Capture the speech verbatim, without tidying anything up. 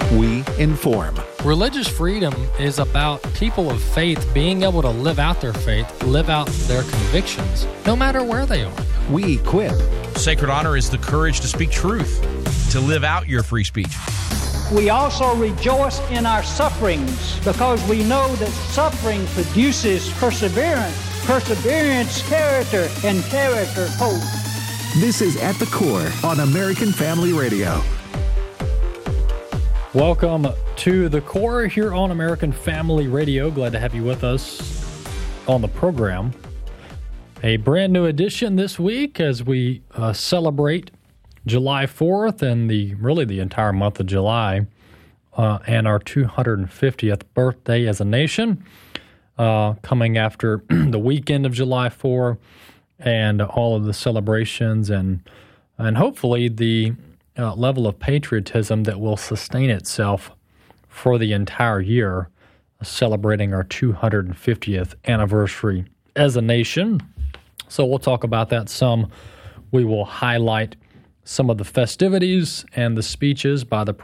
We inform. Religious freedom is about people of faith being able to live out their faith, live out their convictions, no matter where they are. We equip. Sacred honor is the courage to speak truth, to live out your free speech. We also rejoice in our sufferings because we know that suffering produces perseverance, perseverance, character, and character, hope. This is At the Core on American Family Radio. Welcome to The Core here on American Family Radio. Glad to have you with us on the program. A brand new edition this week as we uh, celebrate July fourth and the really the entire month of July uh, and our two hundred fiftieth birthday as a nation, uh, coming after the weekend of July fourth and all of the celebrations and and hopefully the uh, level of patriotism that will sustain itself for the entire year, celebrating our two hundred fiftieth anniversary as a nation. So we'll talk about that some. We will highlight some of the festivities and the speeches by the